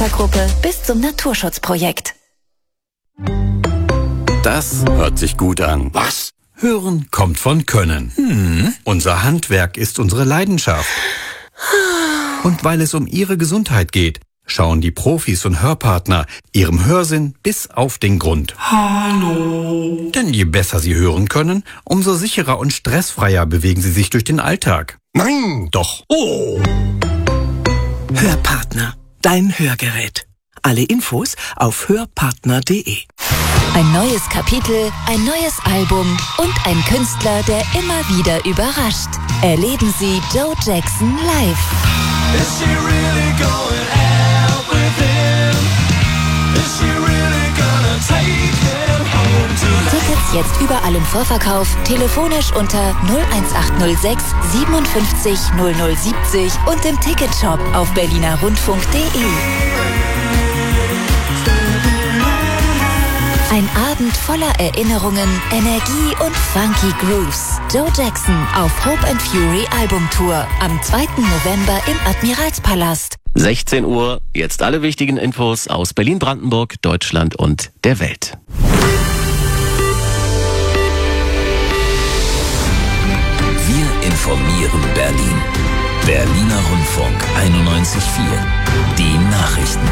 Theatergruppe bis zum Naturschutzprojekt. Das hört sich gut an. Was? Hören kommt von Können. Unser Handwerk ist unsere Leidenschaft. Und weil es um Ihre Gesundheit geht, schauen die Profis und Hörpartner Ihrem Hörsinn bis auf den Grund. Hallo. Denn je besser Sie hören können, umso sicherer und stressfreier bewegen Sie sich durch den Alltag. Nein. Doch. Oh. Hörpartner, dein Hörgerät. Alle Infos auf hörpartner.de. Ein neues Kapitel, ein neues Album und ein Künstler, der immer wieder überrascht. Erleben Sie Joe Jackson live. Is she really going out with him? Is she really gonna take him home tonight? Tickets jetzt überall im Vorverkauf, telefonisch unter 01806 57 0070 und im Ticketshop auf berlinerrundfunk.de. Ein Abend voller Erinnerungen, Energie und funky Grooves. Joe Jackson auf Hope & Fury Albumtour am 2. November im Admiralspalast. 16 Uhr, jetzt alle wichtigen Infos aus Berlin, Brandenburg, Deutschland und der Welt. Wir informieren Berlin. Berliner Rundfunk 91.4. Die Nachrichten.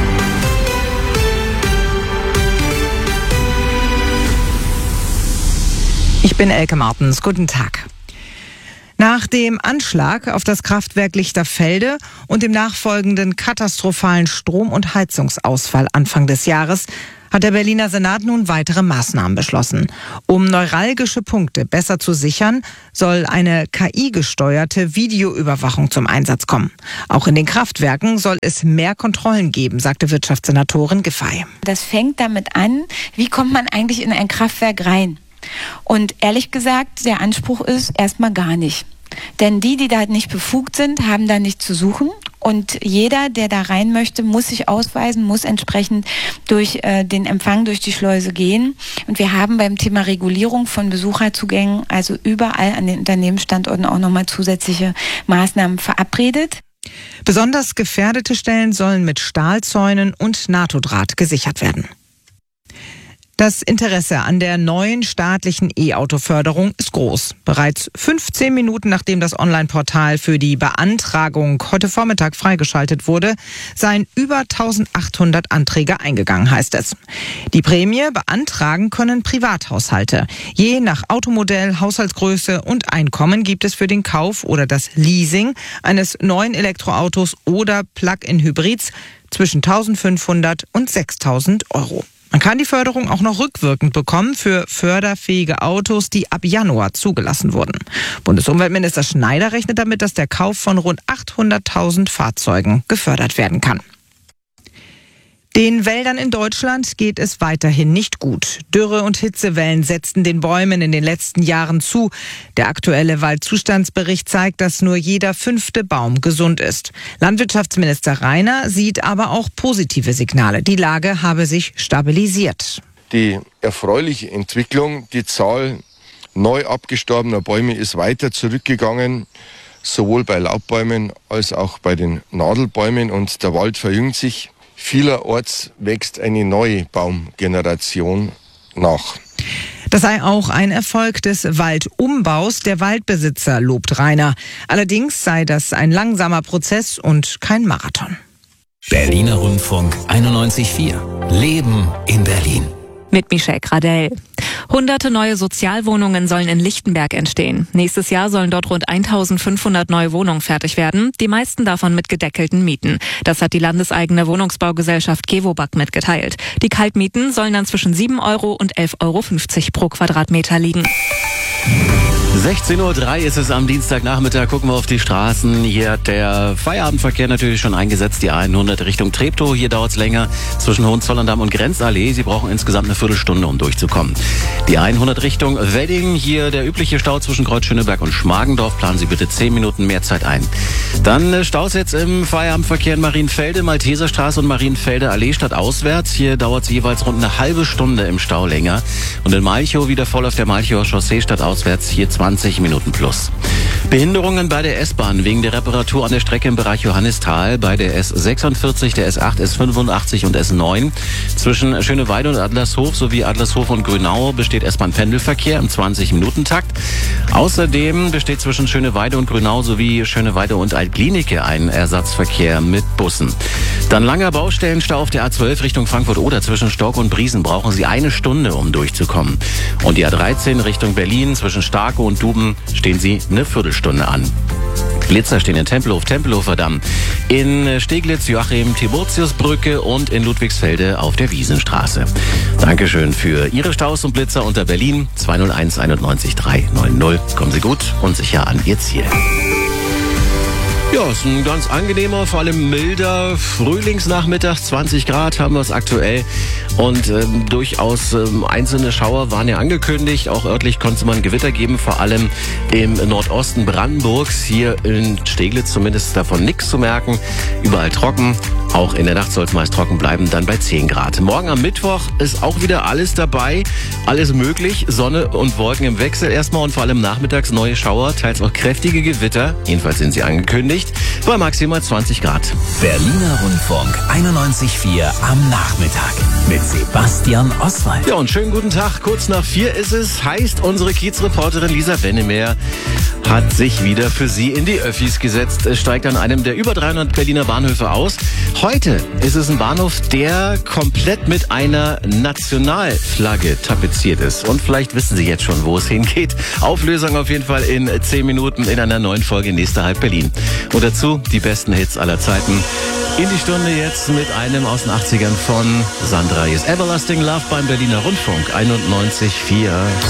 Ich bin Elke Martens. Guten Tag. Nach dem Anschlag auf das Kraftwerk Lichterfelde und dem nachfolgenden katastrophalen Strom- und Heizungsausfall Anfang des Jahres hat der Berliner Senat nun weitere Maßnahmen beschlossen. Um neuralgische Punkte besser zu sichern, soll eine KI-gesteuerte Videoüberwachung zum Einsatz kommen. Auch in den Kraftwerken soll es mehr Kontrollen geben, sagte Wirtschaftssenatorin Giffey. Das fängt damit an, wie kommt man eigentlich in ein Kraftwerk rein? Und ehrlich gesagt, der Anspruch ist erstmal gar nicht. Denn die da nicht befugt sind, haben da nichts zu suchen. Und jeder, der da rein möchte, muss sich ausweisen, muss entsprechend durch den Empfang durch die Schleuse gehen. Und wir haben beim Thema Regulierung von Besucherzugängen also überall an den Unternehmensstandorten auch nochmal zusätzliche Maßnahmen verabredet. Besonders gefährdete Stellen sollen mit Stahlzäunen und NATO-Draht gesichert werden. Das Interesse an der neuen staatlichen E-Auto-Förderung ist groß. Bereits 15 Minuten nachdem das Online-Portal für die Beantragung heute Vormittag freigeschaltet wurde, seien über 1800 Anträge eingegangen, heißt es. Die Prämie beantragen können Privathaushalte. Je nach Automodell, Haushaltsgröße und Einkommen gibt es für den Kauf oder das Leasing eines neuen Elektroautos oder Plug-in-Hybrids zwischen 1.500 und 6.000 Euro. Man kann die Förderung auch noch rückwirkend bekommen für förderfähige Autos, die ab Januar zugelassen wurden. Bundesumweltminister Schneider rechnet damit, dass der Kauf von rund 800.000 Fahrzeugen gefördert werden kann. Den Wäldern in Deutschland geht es weiterhin nicht gut. Dürre- und Hitzewellen setzten den Bäumen in den letzten Jahren zu. Der aktuelle Waldzustandsbericht zeigt, dass nur jeder 5. Baum gesund ist. Landwirtschaftsminister Reiner sieht aber auch positive Signale. Die Lage habe sich stabilisiert. Die erfreuliche Entwicklung, die Zahl neu abgestorbener Bäume ist weiter zurückgegangen, sowohl bei Laubbäumen als auch bei den Nadelbäumen, und der Wald verjüngt sich. Vielerorts wächst eine neue Baumgeneration nach. Das sei auch ein Erfolg des Waldumbaus der Waldbesitzer, lobt Reiner. Allerdings sei das ein langsamer Prozess und kein Marathon. Berliner Rundfunk 91.4. Leben in Berlin. Mit Michelle Gradell. Hunderte neue Sozialwohnungen sollen in Lichtenberg entstehen. Nächstes Jahr sollen dort rund 1.500 neue Wohnungen fertig werden, die meisten davon mit gedeckelten Mieten. Das hat die landeseigene Wohnungsbaugesellschaft Gewobag mitgeteilt. Die Kaltmieten sollen dann zwischen 7 Euro und 11,50 Euro pro Quadratmeter liegen. 16.03 Uhr ist es am Dienstagnachmittag. Gucken wir auf die Straßen. Hier hat der Feierabendverkehr natürlich schon eingesetzt. Die A100 Richtung Treptow. Hier dauert es länger zwischen Hohenzollern-Damm und Grenzallee. Sie brauchen insgesamt eine Viertelstunde, um durchzukommen. Die 100 Richtung Wedding. Hier der übliche Stau zwischen Kreuz-Schöneberg und Schmargendorf. Planen Sie bitte 10 Minuten mehr Zeit ein. Dann Staus jetzt im Feierabendverkehr in Marienfelde, Malteserstraße und Marienfelde Allee stadtauswärts. Hier dauert es jeweils rund eine halbe Stunde im Stau länger. Und in Malchow wieder voll auf der Malchower Chaussee stadtauswärts auswärts hier 20 Minuten plus. Behinderungen bei der S-Bahn wegen der Reparatur an der Strecke im Bereich Johannisthal bei der S46, der S8, S85 und S9. Zwischen Schöneweide und Adlershof sowie Adlershof und Grünau besteht S-Bahn-Pendelverkehr im 20-Minuten-Takt. Außerdem besteht zwischen Schöneweide und Grünau sowie Schöneweide und Altglienicke ein Ersatzverkehr mit Bussen. Dann langer Baustellenstau auf der A12 Richtung Frankfurt-Oder zwischen Stork und Briesen. Brauchen Sie 1 Stunde, um durchzukommen. Und die A13 Richtung Berlin zwischen Starke und Duben stehen Sie eine Viertelstunde an. Blitzer stehen in Tempelhofer Damm, in Steglitz, Joachim, Tiburtiusbrücke und in Ludwigsfelde auf der Wiesenstraße. Dankeschön für Ihre Staus und Blitzer unter Berlin 201 91 390. Kommen Sie gut und sicher an Ihr Ziel. Ja, ist ein ganz angenehmer, vor allem milder Frühlingsnachmittag. 20 Grad haben wir es aktuell. Und durchaus einzelne Schauer waren ja angekündigt. Auch örtlich konnte man Gewitter geben, vor allem im Nordosten Brandenburgs. Hier in Steglitz zumindest davon nichts zu merken. Überall trocken. Auch in der Nacht soll es meist trocken bleiben, dann bei 10 Grad. Morgen am Mittwoch ist auch wieder alles dabei. Alles möglich. Sonne und Wolken im Wechsel erstmal und vor allem nachmittags neue Schauer, teils auch kräftige Gewitter. Jedenfalls sind sie angekündigt. Bei maximal 20 Grad. Berliner Rundfunk 91.4 am Nachmittag mit Sebastian Oswald. Ja, und schönen guten Tag. Kurz nach 4 ist es. Heißt, unsere Kiezreporterin Lisa Wennemer hat sich wieder für Sie in die Öffis gesetzt. Es steigt an einem der über 300 Berliner Bahnhöfe aus. Heute ist es ein Bahnhof, der komplett mit einer Nationalflagge tapeziert ist. Und vielleicht wissen Sie jetzt schon, wo es hingeht. Auflösung auf jeden Fall in 10 Minuten in einer neuen Folge Nächster Halt Berlin. Und dazu die besten Hits aller Zeiten. In die Stunde jetzt mit einem aus den 80ern von Sandra. Is Everlasting Love beim Berliner Rundfunk 91.4.